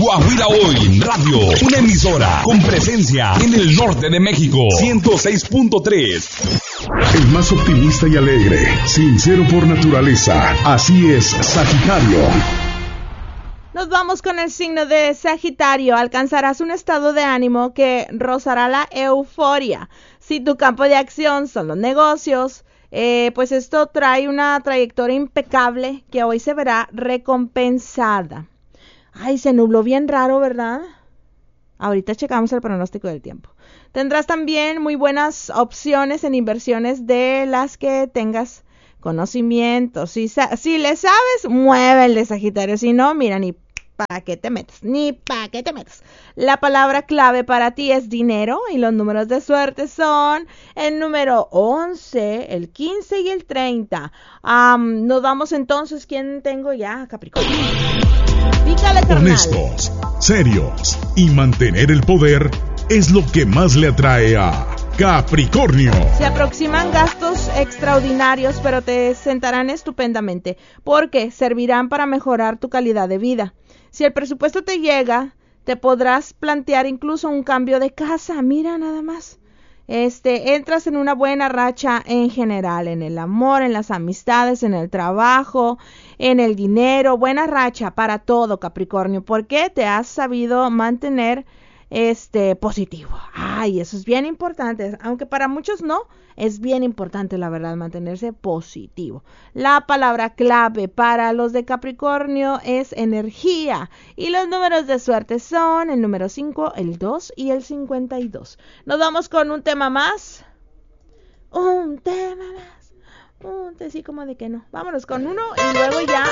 Coahuila Hoy Radio, una emisora con presencia en el norte de México. 106.3. El más optimista y alegre, sincero por naturaleza. Así es, Sagitario. Nos vamos con el signo de Sagitario. Alcanzarás un estado de ánimo que rozará la euforia. Si tu campo de acción son los negocios, pues esto trae una trayectoria impecable que hoy se verá recompensada. Ay, se nubló bien raro, ¿verdad? Ahorita checamos el pronóstico del tiempo. Tendrás también muy buenas opciones en inversiones de las que tengas conocimiento. Si le sabes, muévele, Sagitario. Si no, mira, ni para qué te metes. La palabra clave para ti es dinero y los números de suerte son el número 11, el 15 y el 30. Nos vamos entonces. ¿Quién tengo ya? Capricornio. Pícale, carnal. Honestos, serios y mantener el poder es lo que más le atrae a Capricornio. Se aproximan gastos extraordinarios, pero te sentarán estupendamente porque servirán para mejorar tu calidad de vida. Si el presupuesto te llega, te podrás plantear incluso un cambio de casa. Mira nada más. Entras en una buena racha en general, en el amor, en las amistades, en el trabajo, en el dinero. Buena racha para todo, Capricornio, porque te has sabido mantener positivo. Ay, eso es bien importante, aunque para muchos no, es bien importante, la verdad, mantenerse positivo. La palabra clave para los de Capricornio es energía y los números de suerte son el número 5, el 2 y el 52. Nos vamos con un tema más. Un tema más. Sí, como de que no. Vámonos con uno y luego ya